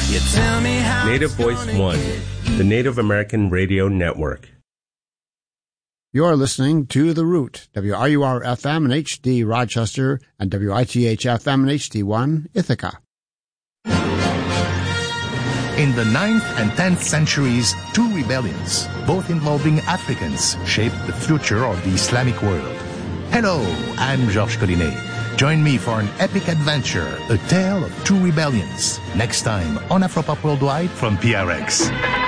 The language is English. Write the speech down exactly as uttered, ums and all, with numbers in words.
You tell me how Native Voice One, the Native American Radio Network. You're listening to The Root, W R U R F M and H D Rochester, and W I T H F M and H D one Ithaca. In the ninth and tenth centuries, two rebellions, both involving Africans, shaped the future of the Islamic world. Hello, I'm Georges Collinet. Join me for an epic adventure, a tale of two rebellions, next time on Afropop Worldwide from P R X.